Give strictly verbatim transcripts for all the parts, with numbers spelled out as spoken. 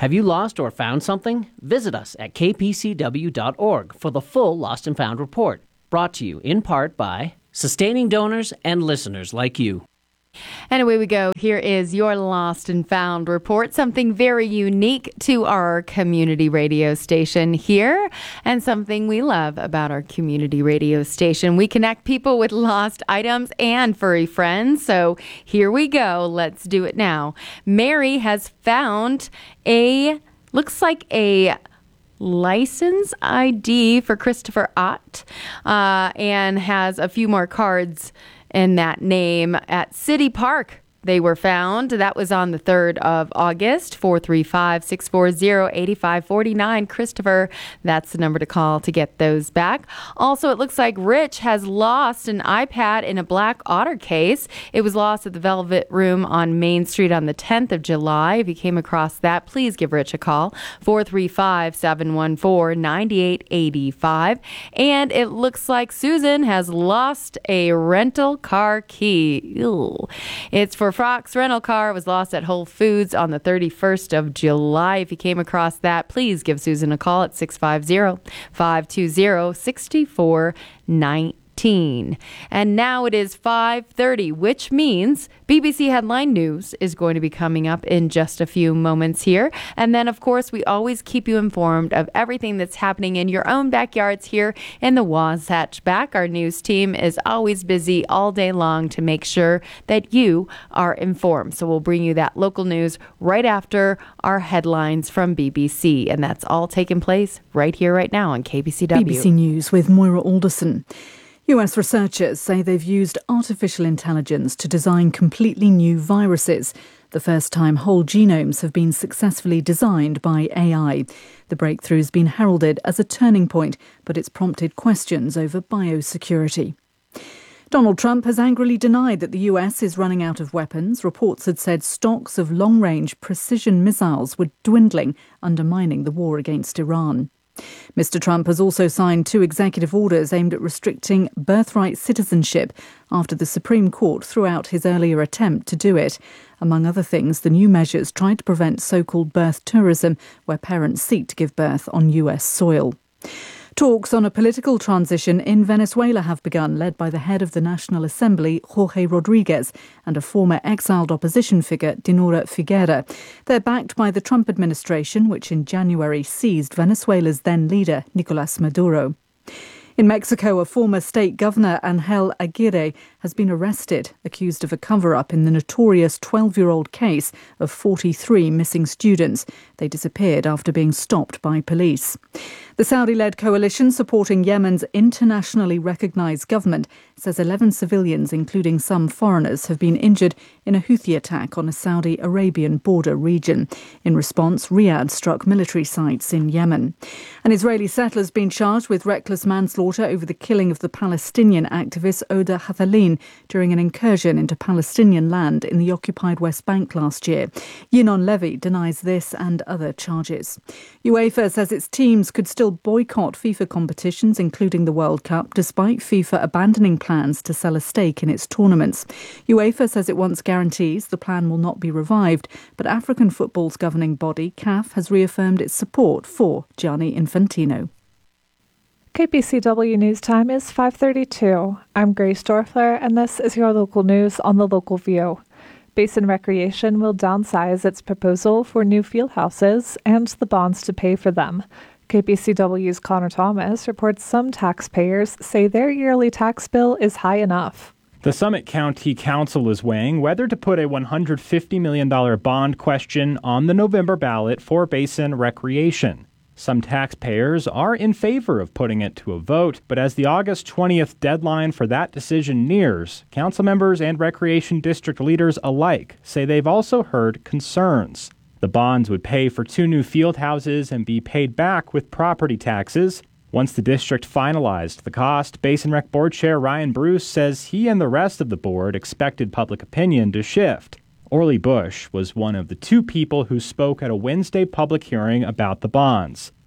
Have you lost or found something? Visit us at k p c w dot org for the full Lost and Found report, brought to you in part by sustaining donors and listeners like you. And away we go. Here is your Lost and Found report. Something very unique to our community radio station here, and something we love about our community radio station. We connect people with lost items and furry friends. So here we go. Let's do it now. Mary has found a, looks like a license I D for Christopher Ott, uh, and has a few more cards in that name at City Park. They were found. That was on the third of August. four three five, six four zero, eight five four nine. Christopher, that's the number to call to get those back. Also, it looks like Rich has lost an iPad in a black otter case. It was lost at the Velvet Room on Main Street on the tenth of July. If you came across that, please give Rich a call. four three five, seven one four, nine eight eight five. And it looks like Susan has lost a rental car key. Ew. It's for Fox rental car. It was lost at Whole Foods on the thirty-first of July. If you came across that, please give Susan a call at six five zero, five two zero, six four one nine. And now it is five thirty, which means B B C Headline News is going to be coming up in just a few moments here. And then, of course, we always keep you informed of everything that's happening in your own backyards here in the Wasatch Back. Our news team is always busy all day long to make sure that you are informed. So we'll bring you that local news right after our headlines from B B C. And that's all taking place right here, right now on K B C W. B B C News with Moira Alderson. U S researchers say they've used artificial intelligence to design completely new viruses, the first time whole genomes have been successfully designed by A I. The breakthrough has been heralded as a turning point, but it's prompted questions over biosecurity. Donald Trump has angrily denied that the U S is running out of weapons. Reports had said stocks of long-range precision missiles were dwindling, undermining the war against Iran. Mister Trump has also signed two executive orders aimed at restricting birthright citizenship after the Supreme Court threw out his earlier attempt to do it. Among other things, the new measures tried to prevent so-called birth tourism, where parents seek to give birth on U S soil. Talks on a political transition in Venezuela have begun, led by the head of the National Assembly, Jorge Rodriguez, and a former exiled opposition figure, Dinora Figuera. They're backed by the Trump administration, which in January seized Venezuela's then leader, Nicolas Maduro. In Mexico, a former state governor, Angel Aguirre, has been arrested, accused of a cover-up in the notorious twelve-year-old case of forty-three missing students. They disappeared after being stopped by police. The Saudi-led coalition supporting Yemen's internationally recognised government says eleven civilians, including some foreigners, have been injured in a Houthi attack on a Saudi Arabian border region. In response, Riyadh struck military sites in Yemen. An Israeli settler has been charged with reckless manslaughter over the killing of the Palestinian activist Oda Hathalin during an incursion into Palestinian land in the occupied West Bank last year. Yinon Levy denies this and other charges. UEFA says its teams could still boycott FIFA competitions, including the World Cup, despite FIFA abandoning plans to sell a stake in its tournaments. UEFA says it wants guarantees the plan will not be revived, but African football's governing body, C A F, has reaffirmed its support for Gianni Infantino. K B C W News Time is five thirty-two. I'm Grace Dorfler, and this is your local news on the Local View. Basin Recreation will downsize its proposal for new field houses and the bonds to pay for them. K B C W's Connor Thomas reports some taxpayers say their yearly tax bill is high enough. The Summit County Council is weighing whether to put a one hundred fifty million dollars bond question on the November ballot for Basin Recreation. Some taxpayers are in favor of putting it to a vote, but as the August twentieth deadline for that decision nears, council members and recreation district leaders alike say they've also heard concerns. The bonds would pay for two new field houses and be paid back with property taxes. Once the district finalized the cost, Basin Rec Board Chair Ryan Bruce says he and the rest of the board expected public opinion to shift. Orly Bush was one of the two people who spoke at a Wednesday public hearing about the bonds.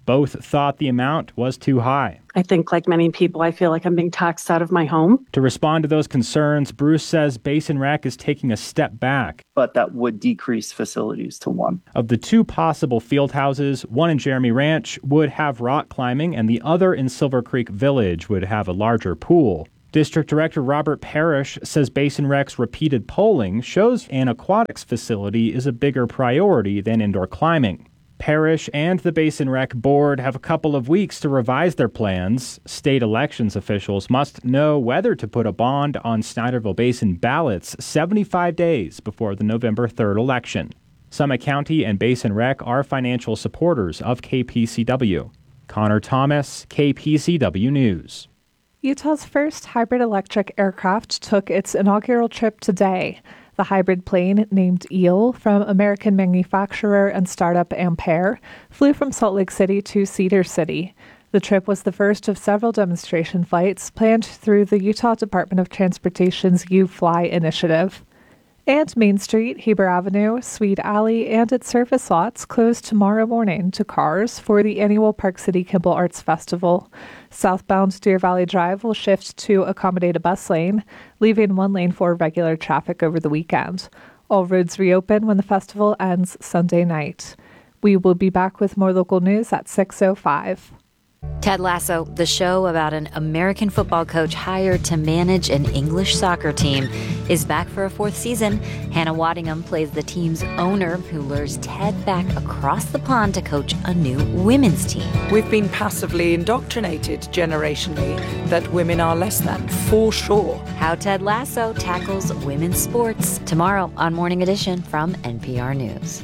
Both thought the amount was too high. I think, like many people, I feel like I'm being taxed out of my home. To respond to those concerns, Bruce says Basin Rec is taking a step back. But that would decrease facilities to one. Of the two possible field houses, one in Jeremy Ranch would have rock climbing, and the other in Silver Creek Village would have a larger pool. District Director Robert Parrish says Basin Rec's repeated polling shows an aquatics facility is a bigger priority than indoor climbing. Parrish and the Basin Rec Board have a couple of weeks to revise their plans. State elections officials must know whether to put a bond on Snyderville Basin ballots seventy-five days before the November third election. Summit County and Basin Rec are financial supporters of K P C W. Connor Thomas, K P C W News. Utah's first hybrid electric aircraft took its inaugural trip today. The hybrid plane, named Eel, from American manufacturer and startup Ampere, flew from Salt Lake City to Cedar City. The trip was the first of several demonstration flights planned through the Utah Department of Transportation's U Fly initiative. And Main Street, Heber Avenue, Swede Alley, and its surface lots close tomorrow morning to cars for the annual Park City Kimball Arts Festival. Southbound Deer Valley Drive will shift to accommodate a bus lane, leaving one lane for regular traffic over the weekend. All roads reopen when the festival ends Sunday night. We will be back with more local news at six oh five. Ted Lasso, the show about an American football coach hired to manage an English soccer team, is back for a fourth season. Hannah Waddingham plays the team's owner who lures Ted back across the pond to coach a new women's team. We've been passively indoctrinated generationally that women are less than, for sure. How Ted Lasso tackles women's sports. Tomorrow on Morning Edition from N P R News.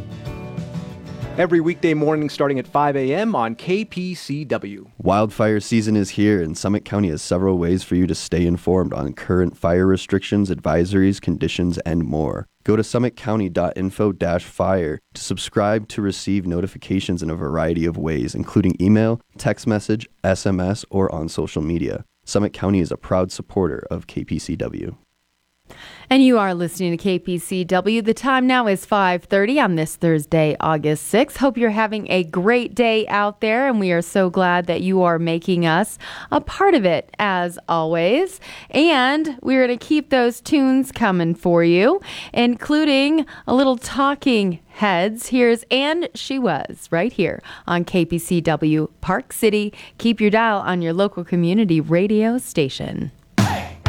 Every weekday morning starting at five a.m. on K P C W. Wildfire season is here, and Summit County has several ways for you to stay informed on current fire restrictions, advisories, conditions, and more. Go to summit county dot info dash fire to subscribe to receive notifications in a variety of ways, including email, text message, S M S, or on social media. Summit County is a proud supporter of K P C W. And you are listening to K P C W. The time now is five thirty on this Thursday, August sixth. Hope you're having a great day out there, and we are so glad that you are making us a part of it, as always. And we're going to keep those tunes coming for you, including a little Talking Heads. Here's And She Was, right here on K P C W Park City. Keep your dial on your local community radio station.